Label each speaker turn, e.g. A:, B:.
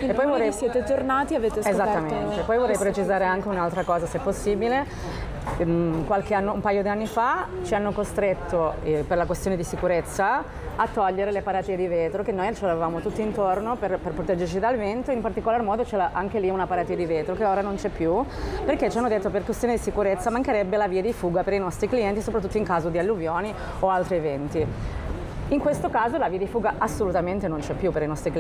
A: E poi vorrei...
B: siete tornati e avete scoperto...
A: Esattamente, poi vorrei precisare anche un'altra cosa, se possibile. Un paio di anni fa ci hanno costretto, per la questione di sicurezza, a togliere le pareti di vetro, che noi ce l'avevamo tutti intorno per proteggerci dal vento. In particolar modo c'è anche lì una parete di vetro che ora non c'è più, perché ci hanno detto per questione di sicurezza mancherebbe la via di fuga per i nostri clienti, soprattutto in caso di alluvioni o altri eventi. In questo caso la via di fuga assolutamente non c'è più per i nostri clienti.